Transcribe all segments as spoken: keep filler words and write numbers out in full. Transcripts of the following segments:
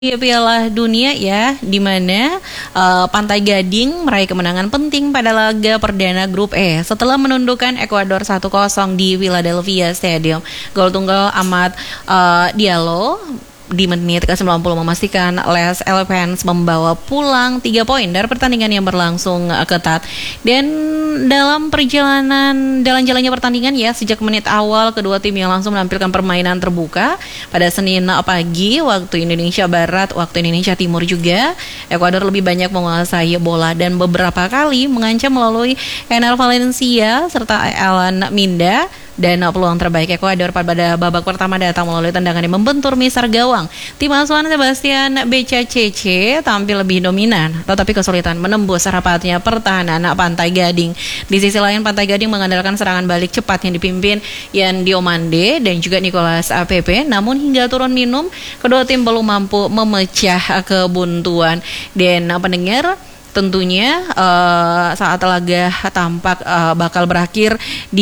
Di Piala Dunia ya, di mana uh, Pantai Gading meraih kemenangan penting pada laga perdana grup E setelah menundukkan Ekuador satu kosong di Philadelphia Stadium. Gol tunggal Amad uh, Diallo di menit ke sembilan puluh memastikan Les Elephants membawa pulang tiga poin dari pertandingan yang berlangsung ketat. Dan dalam perjalanan dalam jalannya pertandingan ya, sejak menit awal kedua tim yang langsung menampilkan permainan terbuka. Pada Senin pagi waktu Indonesia Barat, waktu Indonesia Timur juga, Ekuador lebih banyak menguasai bola dan beberapa kali mengancam melalui Ener Valencia serta Alan Minda. Dan peluang terbaik Ekuador pada babak pertama datang melalui tendangan yang membentur misar gawang. Tim asuhan Sebastian Becacece tampil lebih dominan, tetapi kesulitan menembus rapatnya pertahanan Pantai Gading. Di sisi lain, Pantai Gading mengandalkan serangan balik cepat yang dipimpin Yan Diomande dan juga Nicolas Pepe. Namun hingga turun minum, kedua tim belum mampu memecah kebuntuan. Dan pendengar, tentunya uh, saat laga tampak uh, bakal berakhir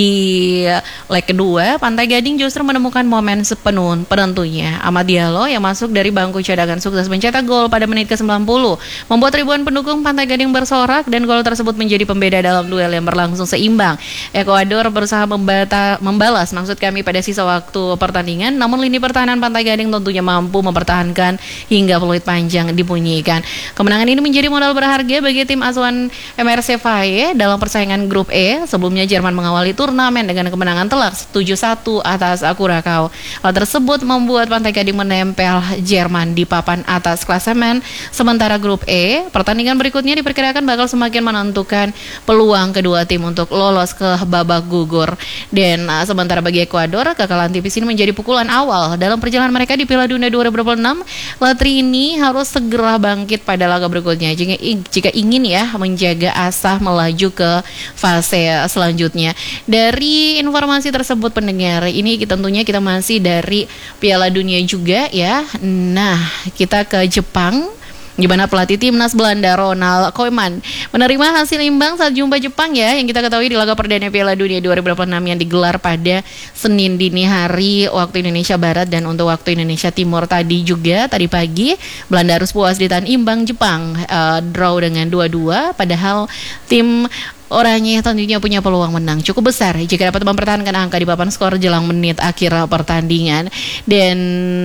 di leg kedua, Pantai Gading justru menemukan momen sepenuh penentunya. Amad Diallo yang masuk dari bangku cadangan sukses mencetak gol pada menit ke sembilan puluh, membuat ribuan pendukung Pantai Gading bersorak dan gol tersebut menjadi pembeda dalam duel yang berlangsung seimbang. Ekuador berusaha membata, membalas maksud kami pada sisa waktu pertandingan, namun lini pertahanan Pantai Gading tentunya mampu mempertahankan hingga peluit panjang dibunyikan. Kemenangan ini menjadi modal berharga bagi tim asuhan M R C Valle dalam persaingan grup E. Sebelumnya Jerman mengawali turnamen dengan kemenangan telak tujuh satu atas Curaçao. Hal tersebut membuat Pantai Gading menempel Jerman di papan atas klasemen. Sementara grup E, pertandingan berikutnya diperkirakan bakal semakin menentukan peluang kedua tim untuk lolos ke babak gugur. Dan uh, sementara bagi Ekuador, kekalahan tipis ini menjadi pukulan awal dalam perjalanan mereka di Piala Dunia dua ribu dua puluh enam. Latri ini harus segera bangkit pada laga berikutnya jika, jika ingin ya menjaga asa melaju ke fase selanjutnya. Dari informasi tersebut pendengar, ini tentunya kita masih dari Piala Dunia juga ya. Nah, kita ke Jepang, di mana pelatih timnas Belanda Ronald Koeman menerima hasil imbang saat jumpa Jepang ya, yang kita ketahui di laga perdana Piala Dunia dua ribu dua puluh enam yang digelar pada Senin dini hari waktu Indonesia Barat, dan untuk waktu Indonesia Timur tadi juga tadi pagi Belanda harus puas ditahan imbang Jepang, uh, draw dengan dua dua, padahal tim oranye tentunya punya peluang menang cukup besar jika dapat mempertahankan angka di papan skor jelang menit akhir pertandingan. Dan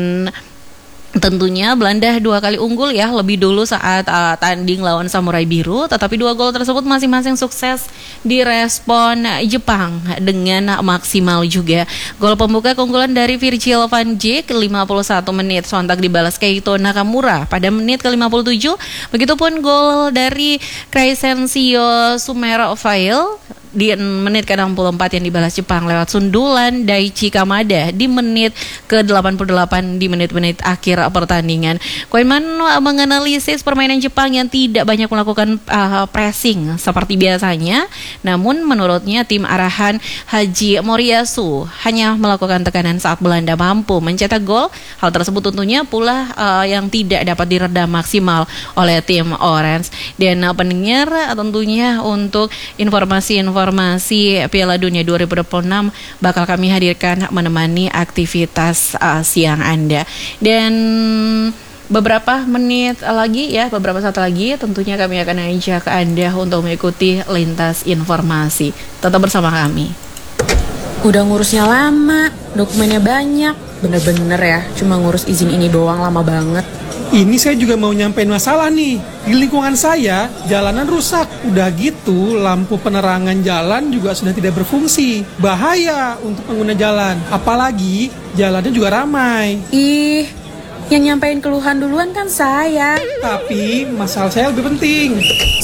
tentunya Belanda dua kali unggul ya lebih dulu saat uh, tanding lawan Samurai Biru, tetapi dua gol tersebut masing-masing sukses direspon Jepang dengan maksimal juga. Gol pembuka keunggulan dari Virgil van Dijk lima puluh satu menit sontak dibalas Keito Nakamura pada menit ke lima puluh tujuh. Begitupun gol dari Crescencio Summerville di menit ke enam puluh empat yang dibalas Jepang lewat sundulan Daichi Kamada di menit ke delapan puluh delapan di menit-menit akhir pertandingan. Koeman menganalisis permainan Jepang yang tidak banyak melakukan uh, pressing seperti biasanya, namun menurutnya tim arahan Haji Moriyasu hanya melakukan tekanan saat Belanda mampu mencetak gol. Hal tersebut tentunya pula uh, yang tidak dapat diredam maksimal oleh tim Orange. Dan uh, pendengar, tentunya untuk informasi-informasi Informasi Piala Dunia dua ribu dua puluh enam bakal kami hadirkan menemani aktivitas uh, siang Anda. Dan beberapa menit lagi ya, beberapa saat lagi tentunya kami akan ajak Anda untuk mengikuti lintas informasi. Tetap bersama kami. Udah ngurusnya lama, dokumennya banyak. Bener-bener ya, cuma ngurus izin ini doang lama banget. Ini saya juga mau nyampein masalah nih. Di lingkungan saya, jalanan rusak. Udah gitu, lampu penerangan jalan juga sudah tidak berfungsi. Bahaya untuk pengguna jalan. Apalagi, jalannya juga ramai. Ih, yang nyampein keluhan duluan kan saya. Tapi, masalah saya lebih penting.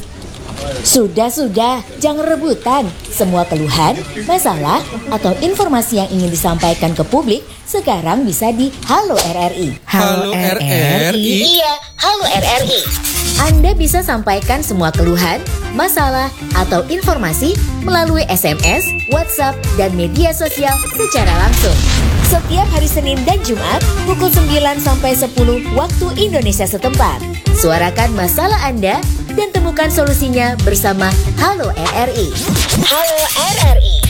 Sudah-sudah, jangan rebutan. Semua keluhan, masalah, atau informasi yang ingin disampaikan ke publik sekarang bisa di Halo R R I. Halo R R I? Iya, Halo R R I. Anda bisa sampaikan semua keluhan, masalah, atau informasi melalui S M S, WhatsApp, dan media sosial secara langsung. Setiap hari Senin dan Jumat pukul sembilan sampai sepuluh waktu Indonesia setempat. Suarakan masalah Anda dan temukan solusinya bersama Halo R R I. Halo R R I.